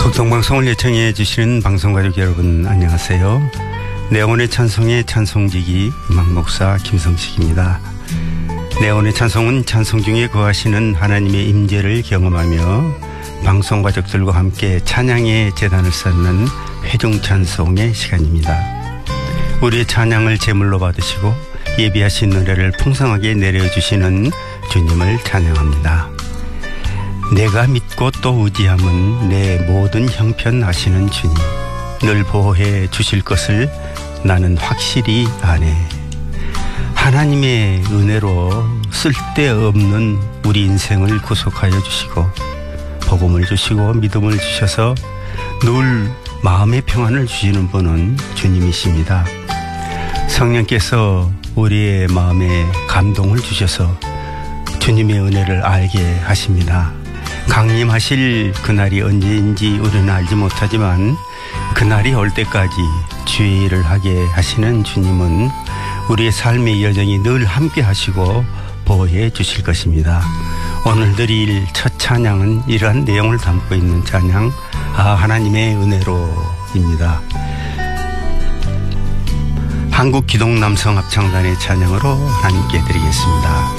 극동방송을 예청해 주시는 방송가족 여러분 안녕하세요. 내온의 찬송의 찬송지기 음악목사 김성식입니다. 내온의 찬송은 찬송 중에 거하시는 하나님의 임재를 경험하며 방송가족들과 함께 찬양의 제단을 쌓는 회중찬송의 시간입니다. 우리의 찬양을 제물로 받으시고 예비하신 노래를 풍성하게 내려주시는 주님을 찬양합니다. 내가 믿고 또 의지함은 내 모든 형편 아시는 주님, 늘 보호해 주실 것을 나는 확실히 아네. 하나님의 은혜로 쓸데없는 우리 인생을 구속하여 주시고 복음을 주시고 믿음을 주셔서 늘 마음의 평안을 주시는 분은 주님이십니다. 성령께서 우리의 마음에 감동을 주셔서 주님의 은혜를 알게 하십니다. 강림하실 그날이 언제인지 우리는 알지 못하지만 그날이 올 때까지 주의 일을 하게 하시는 주님은 우리의 삶의 여정이 늘 함께 하시고 보호해 주실 것입니다. 오늘 드릴 첫 찬양은 이러한 내용을 담고 있는 찬양, 하나님의 은혜로입니다. 한국기독남성합창단의 찬양으로 하나님께 드리겠습니다.